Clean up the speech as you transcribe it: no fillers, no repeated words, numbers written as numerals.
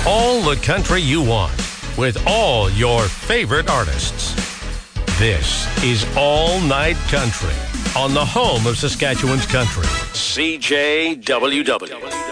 All the country you want, with all your favorite artists. This is All Night Country on the home of Saskatchewan's country, CJWW.